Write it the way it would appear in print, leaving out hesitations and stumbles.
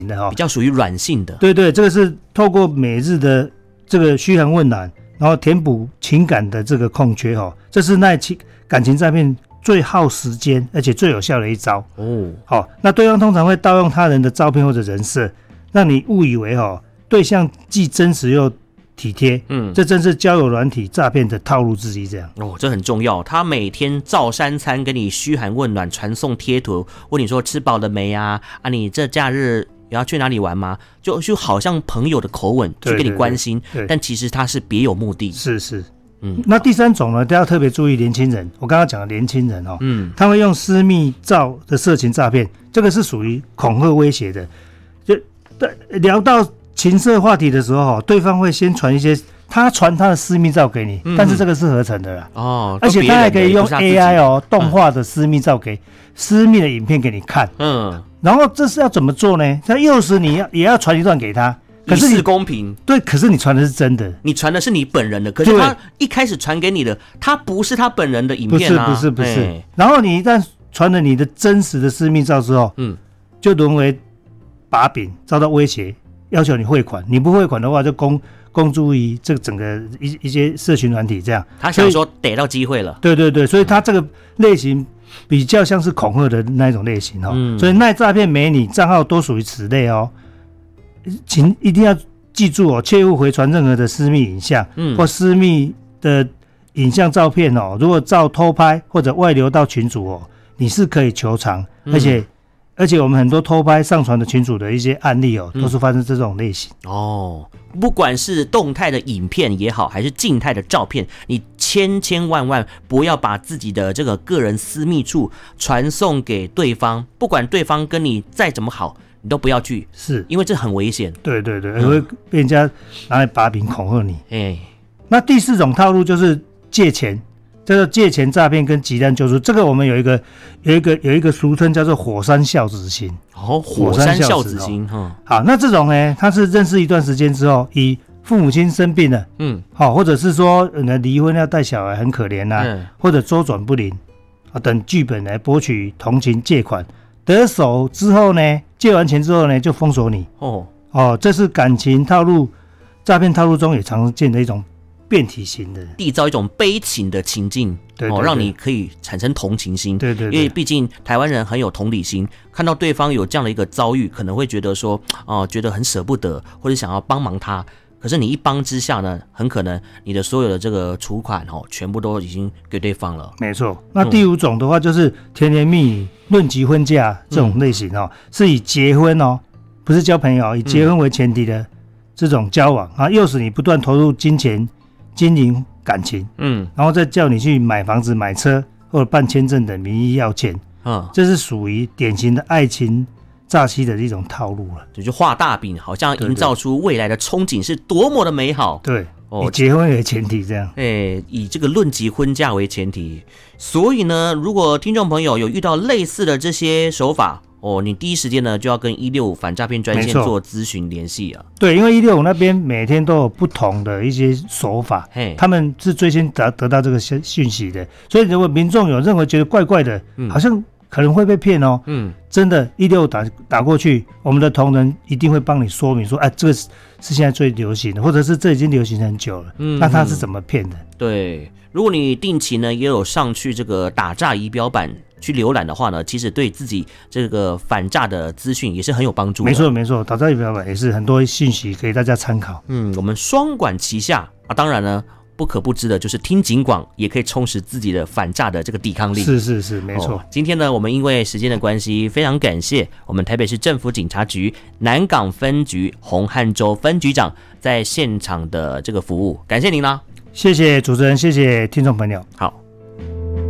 的比较属于软性的。 对对，这个是透过每日的这个嘘寒问暖，然后填补情感的这个空缺这是感情诈骗最耗时间而且最有效的一招那对方通常会盗用他人的照片或者人设，让你误以为对象既真实又体贴，这正是交友软体诈骗的套路之一。这样这很重要。他每天照三餐跟你嘘寒问暖，传送贴图，问你说吃饱了没啊？你这假日也要去哪里玩吗？就好像朋友的口吻去跟你关心，但其实他是别有目的。 是。那第三种呢，都要特别注意年轻人。我刚刚讲的年轻人他会用私密照的色情诈骗，这个是属于恐吓威胁的。就聊到情色话题的时候对方会先传一些他的私密照给你，但是这个是合成的啦而且他还可以用 AI 动画的私密照私密的影片给你看然后这是要怎么做呢？他诱使你也要传一段给他，可是以示公平。 对，可是你传的是真的， 你传的是你本人的，可是他一开始传给你的，他不是他本人的影片不是。然后你一旦传了你的真实的私密照之后，就沦为把柄，遭到威胁，要求你汇款。你不汇款的话，就公诸于这个整个一些社群软体这样。 他想说逮到机会了。 对，所以他这个类型比较像是恐吓的那一种类型所以赖诈骗美女账号都属于此类请一定要记住切勿回传任何的私密影像或私密的影像照片如果照偷拍或者外流到群组你是可以求偿，而且我们很多偷拍上传的群组的一些案例都是发生这种类型不管是动态的影片也好，还是静态的照片，你千万不要把自己的这个个人私密处传送给对方，不管对方跟你再怎么好，你都不要去，是因为这很危险。 对，会被人家拿来把柄恐吓你。那第四种套路就是借钱，叫做借钱诈骗跟急难救助。这个我们有一个俗称叫做火山孝子型。 火山孝子型。 好，那这种呢，他是认识一段时间之后，以父母亲生病了，或者是说离婚要带小孩很可怜或者周转不灵等剧本来博取同情借款，得手之后呢，借完钱之后呢，就封锁你。这是感情套路诈骗套路中也常见的一种变体型的， 缔造一种悲情的情境，让你可以产生同情心。对，因为毕竟台湾人很有同理心，看到对方有这样的一个遭遇，可能会觉得说，觉得很舍不得，或者想要帮忙他。可是你一帮之下呢，很可能你的所有的这个储款全部都已经给对方了。 没错。那第五种的话就是甜言蜜语、论及婚嫁这种类型是以结婚不是交朋友，以结婚为前提的这种交往诱使你不断投入金钱经营感情，然后再叫你去买房子、买车或者办签证等名义要钱，这是属于典型的爱情诈欺的一种套路了。 就画大饼，好像营造出未来的憧憬是多么的美好。 对，以结婚为前提这样。 以这个论及婚嫁为前提。所以呢，如果听众朋友有遇到类似的这些手法，你第一时间呢就要跟165反诈骗专线做咨询联系啊。 对，因为165那边每天都有不同的一些手法，他们是最先得到这个讯息的，所以如果民众有认为觉得怪怪的，好像可能会被骗真的165打过去，我们的同仁一定会帮你说明说，这个是现在最流行的，或者是这已经流行很久了，那他是怎么骗的？ 对，如果你定期呢也有上去这个打诈仪表板去浏览的话呢，其实对自己这个反诈的资讯也是很有帮助的。没错，打诈仪表板也是很多讯息给大家参考。我们双管齐下当然呢，不可不知的就是听警广也可以充实自己的反诈的这个抵抗力。是，没错。今天呢，我们因为时间的关系，非常感谢我们台北市政府警察局南港分局洪汉洲分局长在现场的这个服务，感谢您啦。 谢谢主持人，谢谢听众朋友。 好。